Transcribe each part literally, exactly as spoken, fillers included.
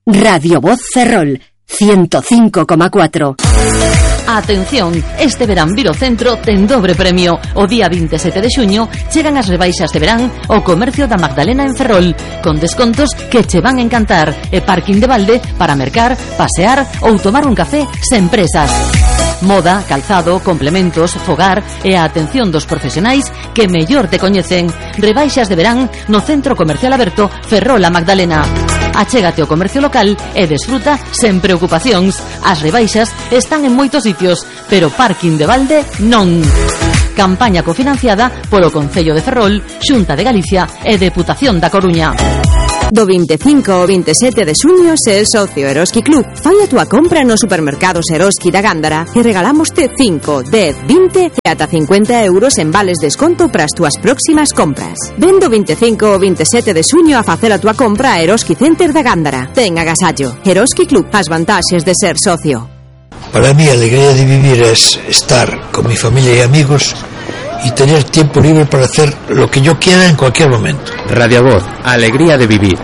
Radio Voz Ferrol, ciento cinco coma cuatro. Atención, este verán Virocentro ten dobre premio. O día veintisiete de xuño chegan as rebaixas de verán ao comercio da Magdalena en Ferrol, con descontos que che van a encantar e parking de balde para mercar, pasear ou tomar un café sen presas. Moda, calzado, complementos, fogar e a atención dos profesionais que mellor te coñecen. Rebaixas de verán no Centro Comercial Aberto Ferrol a Magdalena. Achégate ao comercio local e desfruta sen preocupacións. As rebaixas están en moitos sitios, pero parking de balde non. Campaña cofinanciada polo Concello de Ferrol, Xunta de Galicia e Deputación da Coruña. Do veinticinco ao veintisiete de xuño, se é socio Eroski Club, fai a túa compra no supermercados Eroski da Gándara e regalamoste cinco, dez, vinte e ata cincuenta euros en vales desconto para as túas próximas compras. Ven do veinticinco ao veintisiete de xuño a facer a túa compra a Eroski Center da Gándara. Ten agasallo. Eroski Club, as vantaxes de ser socio. Para mí, a alegría de vivir es estar con mi familia y amigos y tener tiempo libre para hacer lo que yo quiera en cualquier momento. Radio Voz, alegría de vivir.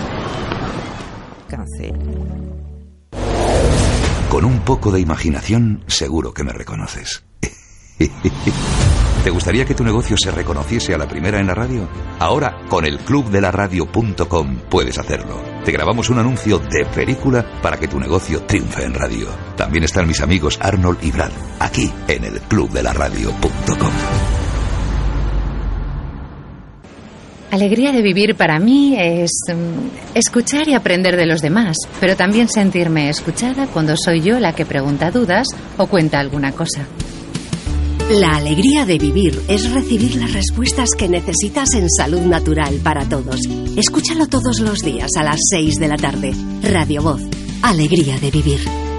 Con un poco de imaginación, seguro que me reconoces. ¿Te gustaría que tu negocio se reconociese a la primera en la radio? Ahora, con el club de la radio punto com puedes hacerlo. Te grabamos un anuncio de película para que tu negocio triunfe en radio. También están mis amigos Arnold y Brad, aquí en el club de la radio punto com. Alegría de vivir para mí es um, escuchar y aprender de los demás, pero también sentirme escuchada cuando soy yo la que pregunta dudas o cuenta alguna cosa. La alegría de vivir es recibir las respuestas que necesitas en Salud Natural para Todos. Escúchalo todos los días a las seis de la tarde. Radio Voz, alegría de vivir.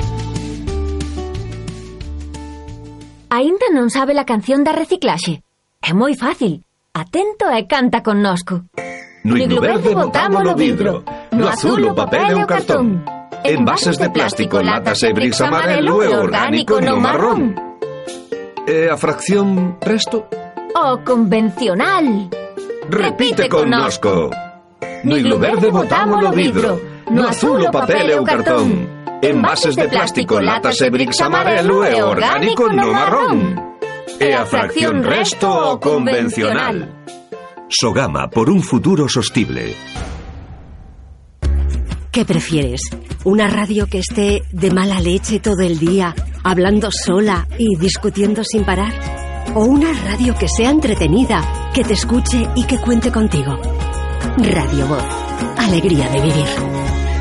Ainda non sabe la canción da reciclaxe? É moi fácil. Atento e canta connosco. No iglo verde botamos o vidro, no azul o papel e o cartón. Envases de plástico, latas e bricks amarelo e orgánico no marrón. E a fracción resto? O convencional. Repite connosco. No iglo verde botamos o vidro, no azul o papel e o cartón. Envases de plástico, latas e bricks amarelo e orgánico no marrón. E a fracción resto o convencional. Sogama, por un futuro sostible. ¿Qué prefieres? ¿Una radio que esté de mala leche todo el día, hablando sola y discutiendo sin parar? ¿O una radio que sea entretenida, que te escuche y que cuente contigo? Radio Voz, alegría de vivir.